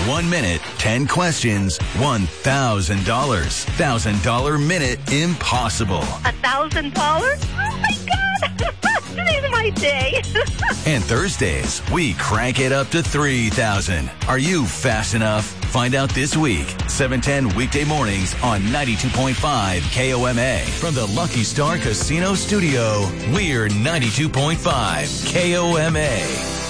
1 minute, 10 questions, $1,000. $1,000 minute impossible. $1,000? Oh my God! Today's my day. And Thursdays, we crank it up to $3,000. Are you fast enough? Find out this week, 7:10 weekday mornings on 92.5 KOMA. From the Lucky Star Casino Studio, we're 92.5 KOMA.